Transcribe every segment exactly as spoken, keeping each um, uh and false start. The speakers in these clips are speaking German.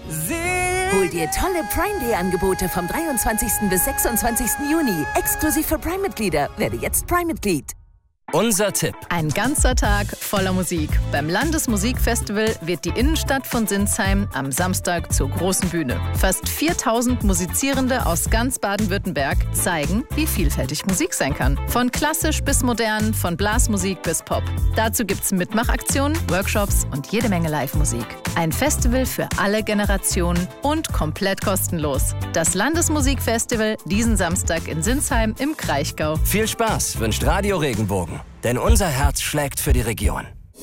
Hol dir tolle Prime Day Angebote vom dreiundzwanzigsten bis sechsundzwanzigsten Juni. Exklusiv für Prime-Mitglieder. Werde jetzt Prime-Mitglied. Unser Tipp. Ein ganzer Tag voller Musik. Beim Landesmusikfestival wird die Innenstadt von Sinsheim am Samstag zur großen Bühne. Fast viertausend Musizierende aus ganz Baden-Württemberg zeigen, wie vielfältig Musik sein kann. Von klassisch bis modern, von Blasmusik bis Pop. Dazu gibt's Mitmachaktionen, Workshops und jede Menge Live-Musik. Ein Festival für alle Generationen und komplett kostenlos. Das Landesmusikfestival diesen Samstag in Sinsheim im Kraichgau. Viel Spaß wünscht Radio Regenbogen. Denn unser Herz schlägt für die Region.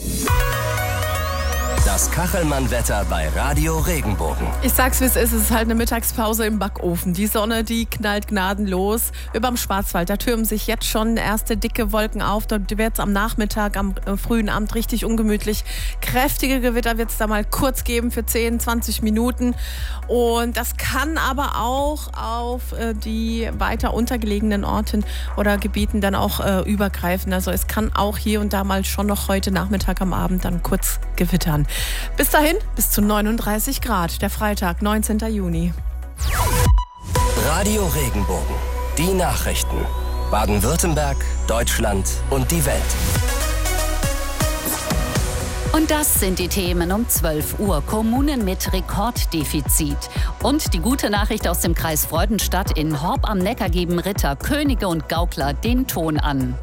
Das Kachelmann-Wetter bei Radio Regenbogen. Ich sag's, wie es ist. Es ist halt eine Mittagspause im Backofen. Die Sonne, die knallt gnadenlos. Überm Schwarzwald, da türmen sich jetzt schon erste dicke Wolken auf. Dort wird's am Nachmittag, am äh, frühen Abend richtig ungemütlich. Kräftige Gewitter wird's da mal kurz geben für zehn, zwanzig Minuten. Und das kann aber auch auf äh, die weiter untergelegenen Orten oder Gebieten dann auch äh, übergreifen. Also es kann auch hier und da mal schon noch heute Nachmittag am Abend dann kurz gewittern. Bis dahin, bis zu neununddreißig Grad, der Freitag, neunzehnten Juni. Radio Regenbogen, die Nachrichten. Baden-Württemberg, Deutschland und die Welt. Und das sind die Themen um zwölf Uhr. Kommunen mit Rekorddefizit. Und die gute Nachricht aus dem Kreis Freudenstadt: In Horb am Neckar geben Ritter, Könige und Gaukler den Ton an.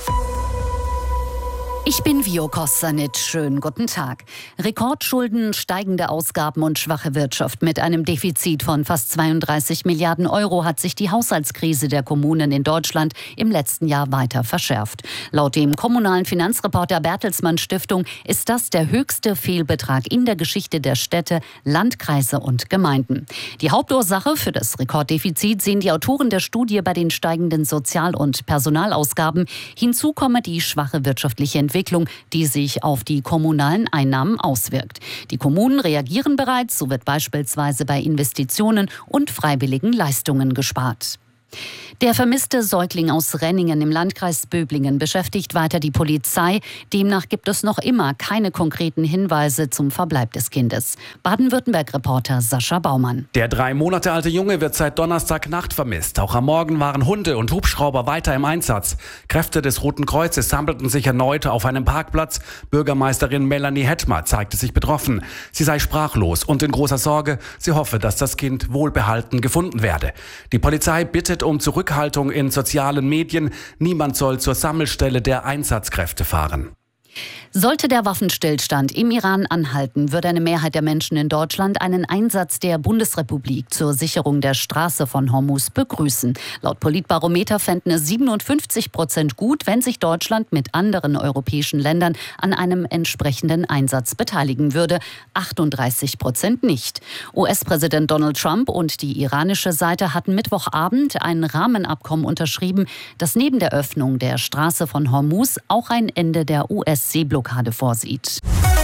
Ich bin Vio Kostanic. Schönen guten Tag. Rekordschulden, steigende Ausgaben und schwache Wirtschaft. Mit einem Defizit von fast zweiunddreißig Milliarden Euro hat sich die Haushaltskrise der Kommunen in Deutschland im letzten Jahr weiter verschärft. Laut dem kommunalen Finanzreporter Bertelsmann Stiftung ist das der höchste Fehlbetrag in der Geschichte der Städte, Landkreise und Gemeinden. Die Hauptursache für das Rekorddefizit sehen die Autoren der Studie bei den steigenden Sozial- und Personalausgaben. Hinzu komme die schwache wirtschaftliche Entwicklung, die sich auf die kommunalen Einnahmen auswirkt. Die Kommunen reagieren bereits, so wird beispielsweise bei Investitionen und freiwilligen Leistungen gespart. Der vermisste Säugling aus Renningen im Landkreis Böblingen beschäftigt weiter die Polizei. Demnach gibt es noch immer keine konkreten Hinweise zum Verbleib des Kindes. Baden-Württemberg-Reporter Sascha Baumann. Der drei Monate alte Junge wird seit Donnerstagnacht vermisst. Auch am Morgen waren Hunde und Hubschrauber weiter im Einsatz. Kräfte des Roten Kreuzes sammelten sich erneut auf einem Parkplatz. Bürgermeisterin Melanie Hettmer zeigte sich betroffen. Sie sei sprachlos und in großer Sorge. Sie hoffe, dass das Kind wohlbehalten gefunden werde. Die Polizei bittet um Zurückhaltung in sozialen Medien. Niemand soll zur Sammelstelle der Einsatzkräfte fahren. Sollte der Waffenstillstand im Iran anhalten, würde eine Mehrheit der Menschen in Deutschland einen Einsatz der Bundesrepublik zur Sicherung der Straße von Hormuz begrüßen. Laut Politbarometer fänden es siebenundfünfzig Prozent gut, wenn sich Deutschland mit anderen europäischen Ländern an einem entsprechenden Einsatz beteiligen würde. achtunddreißig Prozent nicht. U S-Präsident Donald Trump und die iranische Seite hatten Mittwochabend ein Rahmenabkommen unterschrieben, das neben der Öffnung der Straße von Hormuz auch ein Ende der U S-Seeblockade vorsieht.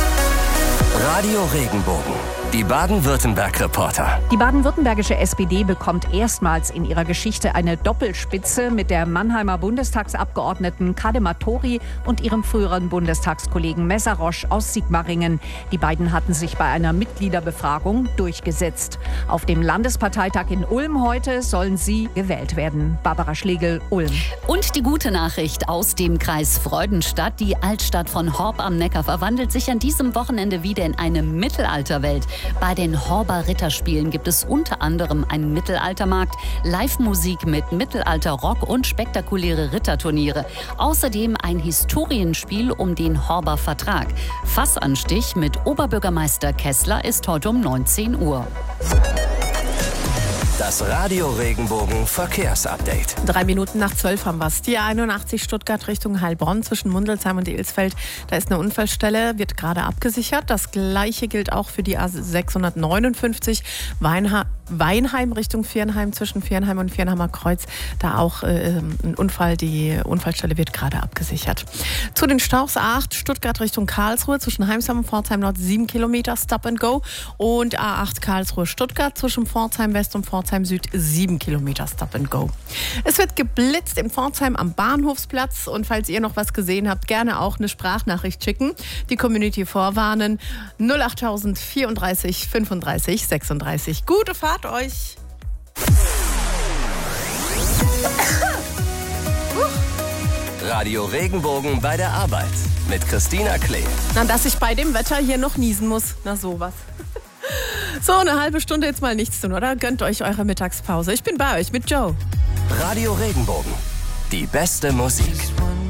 Radio Regenbogen, die Baden-Württemberg-Reporter. Die baden-württembergische S P D bekommt erstmals in ihrer Geschichte eine Doppelspitze mit der Mannheimer Bundestagsabgeordneten Kadema Tori und ihrem früheren Bundestagskollegen Messerosch aus Sigmaringen. Die beiden hatten sich bei einer Mitgliederbefragung durchgesetzt. Auf dem Landesparteitag in Ulm heute sollen sie gewählt werden. Barbara Schlegel, Ulm. Und die gute Nachricht aus dem Kreis Freudenstadt: Die Altstadt von Horb am Neckar verwandelt sich an diesem Wochenende wieder in eine Mittelalterwelt. Bei den Horber Ritterspielen gibt es unter anderem einen Mittelaltermarkt, Live-Musik mit Mittelalter-Rock und spektakuläre Ritterturniere. Außerdem ein Historienspiel um den Horber Vertrag. Fassanstich mit Oberbürgermeister Kessler ist heute um neunzehn Uhr. Das Radio Regenbogen Verkehrsupdate. Drei Minuten nach zwölf haben wir es. Die A einundachtzig Stuttgart Richtung Heilbronn zwischen Mundelsheim und Ilsfeld. Da ist eine Unfallstelle, wird gerade abgesichert. Das Gleiche gilt auch für die A sechshundertneunundfünfzig Weinha Weinheim Richtung Viernheim, zwischen Viernheim und Viernheimer Kreuz. Da auch äh, ein Unfall. Die Unfallstelle wird gerade abgesichert. Zu den Staus A acht Stuttgart Richtung Karlsruhe, zwischen Heimsheim und Pforzheim Nord sieben Kilometer Stop and Go. Und A acht Karlsruhe Stuttgart, zwischen Pforzheim West und Pforzheim Süd sieben Kilometer Stop and Go. Es wird geblitzt in Pforzheim am Bahnhofsplatz. Und falls ihr noch was gesehen habt, gerne auch eine Sprachnachricht schicken. Die Community vorwarnen. null acht vierunddreißig fünfunddreißig sechsunddreißig. Gute Fahrt euch! Radio Regenbogen bei der Arbeit mit Christina Klee. Na, dass ich bei dem Wetter hier noch niesen muss. Na sowas. So, eine halbe Stunde jetzt mal nichts tun, oder? Gönnt euch eure Mittagspause. Ich bin bei euch mit Joe. Radio Regenbogen. Die beste Musik.